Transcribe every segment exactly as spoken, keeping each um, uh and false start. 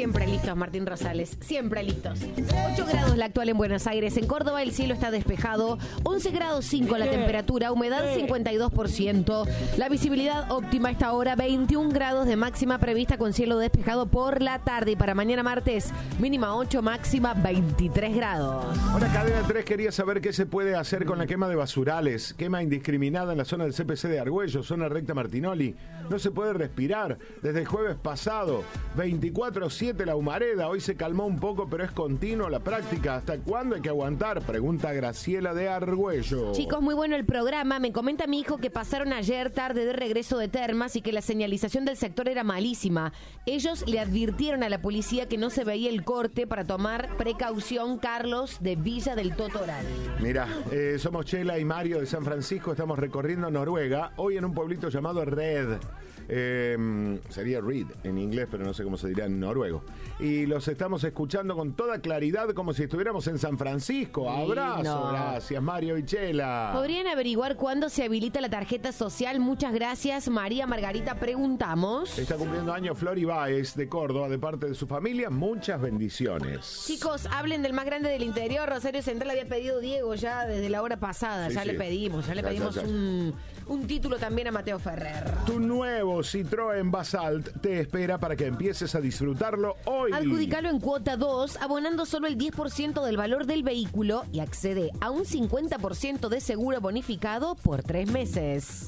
Siempre listos, Martín Rosales, siempre listos. ocho grados la actual en Buenos Aires. En Córdoba el cielo está despejado. once grados cinco la temperatura. Humedad cincuenta y dos por ciento. La visibilidad óptima a esta hora. veintiún grados de máxima prevista con cielo despejado por la tarde. Y para mañana martes, mínima ocho, máxima veintitrés grados. Ahora, Cadena tres quería saber qué se puede hacer con la quema de basurales. Quema indiscriminada en la zona del C P C de Argüello, zona recta Martinoli. No se puede respirar. Desde el jueves pasado, veinticuatro siete la humareda. Hoy se calmó un poco, pero es continuo la práctica. ¿Hasta cuándo hay que aguantar? Pregunta Graciela de Argüello. Chicos, muy bueno el programa. Me comenta mi hijo que pasaron ayer tarde de regreso de Termas y que la señalización del sector era malísima. Ellos le advirtieron a la policía que no se veía el corte para tomar precaución. Carlos de Villa del Totoral. Mira, eh, somos Chela y Mario de San Francisco. Estamos recorriendo Noruega. Hoy en un pueblito llamado Red. Eh, sería Reed en inglés, pero no sé cómo se dirá en noruego. Y los estamos escuchando con toda claridad, como si estuviéramos en San Francisco. Abrazo, no. Gracias Mario y Chela. ¿Podrían averiguar cuándo se habilita la tarjeta social? Muchas gracias, María Margarita. Preguntamos. Está cumpliendo años Flori Báez de Córdoba, de parte de su familia. Muchas bendiciones. Chicos, hablen del más grande del interior. Rosario Central había pedido Diego ya desde la hora pasada. Sí, ya sí. le pedimos, ya le ya, pedimos ya, ya. Un, un título también a Mateo Ferrer. Tu nuevo Citroën Basalt te espera para que empieces a disfrutarlo hoy. Adjudicalo en cuota dos, abonando solo el diez por ciento del valor del vehículo y accede a un cincuenta por ciento de seguro bonificado por tres meses.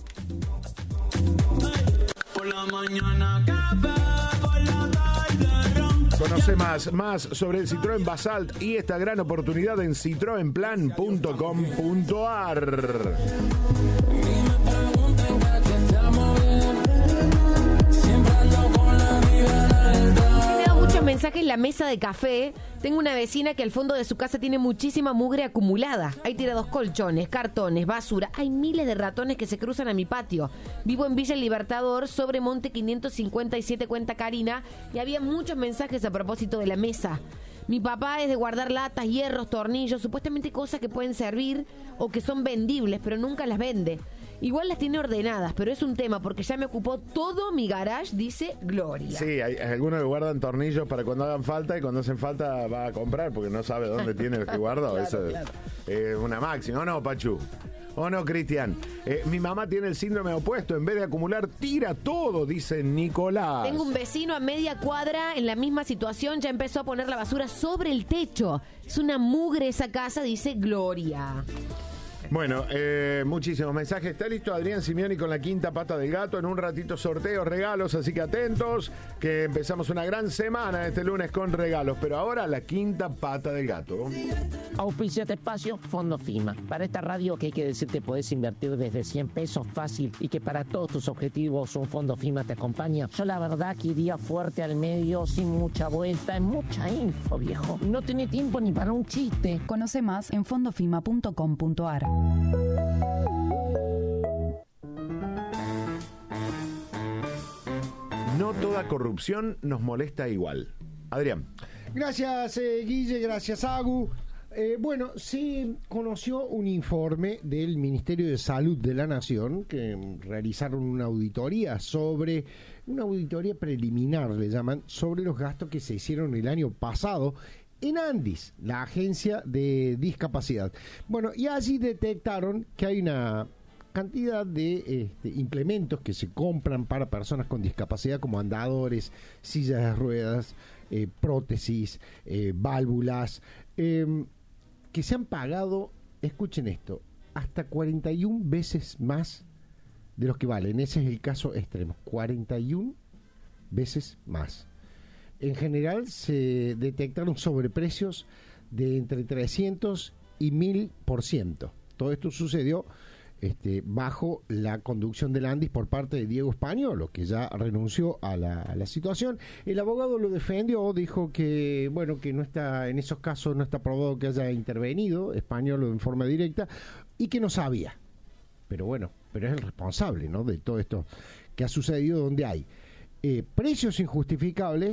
Por la mañana café, por la tarde ron. Conoce más, más sobre el Citroën Basalt y esta gran oportunidad en citroen plan punto com punto a r. Mensaje en la mesa de café. Tengo una vecina que al fondo de su casa tiene muchísima mugre acumulada. Hay tirados colchones, cartones, basura. Hay miles de ratones que se cruzan a mi patio. Vivo en Villa El Libertador, sobre Monte quinientos cincuenta y siete, cuenta Karina. Y había muchos mensajes a propósito de la mesa. Mi papá es de guardar latas, hierros, tornillos, supuestamente cosas que pueden servir o que son vendibles, pero nunca las vende. Igual las tiene ordenadas, pero es un tema porque ya me ocupó todo mi garage, dice Gloria. Sí, hay, hay algunos que guardan tornillos para cuando hagan falta y cuando hacen falta va a comprar porque no sabe dónde tiene el que guardó. Claro, eso claro. Es eh, una máxima. ¿O no, Pachu? ¿O no, Cristian? Eh, mi mamá tiene el síndrome opuesto. En vez de acumular, tira todo, dice Nicolás. Tengo un vecino a media cuadra en la misma situación. Ya empezó a poner la basura sobre el techo. Es una mugre esa casa, dice Gloria. Bueno, eh, muchísimos mensajes. Está listo Adrián Simeoni con la quinta pata del gato. En un ratito sorteos, regalos, así que atentos, que empezamos una gran semana este lunes con regalos. Pero ahora la quinta pata del gato. Auspicia este espacio, Fondo FIMA. Para esta radio que hay que decirte podés invertir desde cien pesos fácil y que para todos tus objetivos un Fondo FIMA te acompaña. Yo la verdad que iría fuerte al medio, sin mucha vuelta, en mucha info, viejo. No tenés tiempo ni para un chiste. Conoce más en fondo fima punto com punto a r. No toda corrupción nos molesta igual. Adrián. Gracias, eh, Guille, gracias, Agu. Eh, bueno, se conoció un informe del Ministerio de Salud de la Nación que realizaron una auditoría sobre, una auditoría preliminar, le llaman, sobre los gastos que se hicieron el año pasado en Andis, la agencia de discapacidad. Bueno, y allí detectaron que hay una cantidad de este, implementos que se compran para personas con discapacidad, como andadores, sillas de ruedas, eh, prótesis, eh, válvulas, eh, que se han pagado, escuchen esto, hasta cuarenta y una veces más de los que valen. Ese es el caso extremo, cuarenta y una veces más. En general se detectaron sobreprecios de entre trescientos y mil por ciento. Todo esto sucedió este, bajo la conducción del Andis por parte de Diego Españolo, que ya renunció a la, a la situación. El abogado lo defendió, dijo que bueno que no está, en esos casos no está probado que haya intervenido Españolo en forma directa y que no sabía. Pero bueno, pero es el responsable, ¿no?, de todo esto que ha sucedido, donde hay eh, precios injustificables